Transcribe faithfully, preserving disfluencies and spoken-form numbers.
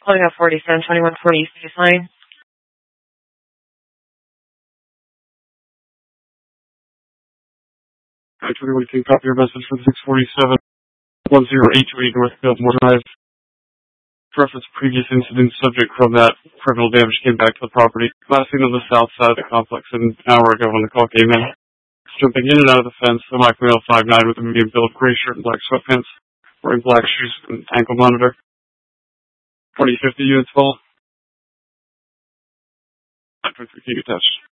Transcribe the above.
Calling out forty-seven twenty-one forty East Baseline. Actually, we can copy your message for six forty-seven one zero eight two eight North Biltmore Drive. Reference previous incident, subject from that criminal damage came back to the property. Last seen on the south side of the complex an hour ago when the call came in. Jumping in and out of the fence, a black male five nine with a medium build, gray shirt and black sweatpants, wearing black shoes and ankle monitor. twenty fifty units full. nine twenty-three feet attached.